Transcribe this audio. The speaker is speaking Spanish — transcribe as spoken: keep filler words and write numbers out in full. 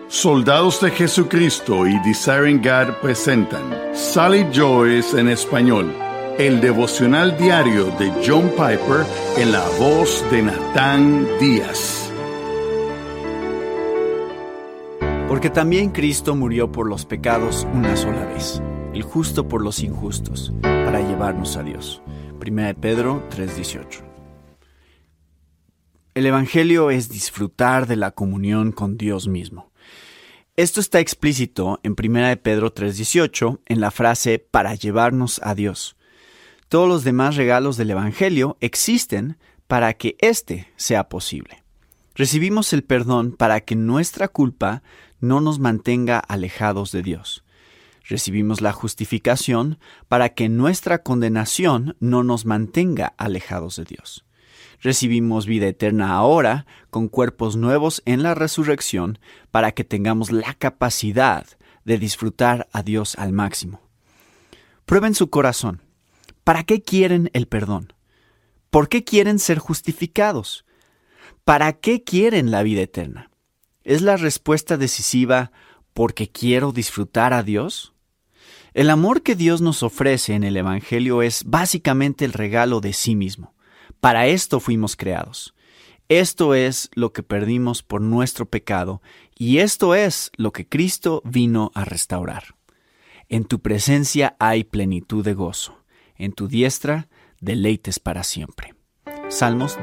Soldados de Jesucristo y Desiring God presentan Sally Joyce en español, el devocional diario de John Piper en la voz de Natán Díaz. Porque también Cristo murió por los pecados una sola vez, el justo por los injustos, para llevarnos a Dios. Primera de Pedro tres dieciocho. El Evangelio es disfrutar de la comunión con Dios mismo. Esto está explícito en Primera de Pedro tres dieciocho en la frase para llevarnos a Dios. Todos los demás regalos del Evangelio existen para que éste sea posible. Recibimos el perdón para que nuestra culpa no nos mantenga alejados de Dios. Recibimos la justificación para que nuestra condenación no nos mantenga alejados de Dios. Recibimos vida eterna ahora, con cuerpos nuevos en la resurrección, para que tengamos la capacidad de disfrutar a Dios al máximo. Prueben su corazón. ¿Para qué quieren el perdón? ¿Por qué quieren ser justificados? ¿Para qué quieren la vida eterna? ¿Es la respuesta decisiva porque quiero disfrutar a Dios? El amor que Dios nos ofrece en el Evangelio es básicamente el regalo de sí mismo. Para esto fuimos creados. Esto es lo que perdimos por nuestro pecado y esto es lo que Cristo vino a restaurar. En tu presencia hay plenitud de gozo. En tu diestra, deleites para siempre. Salmos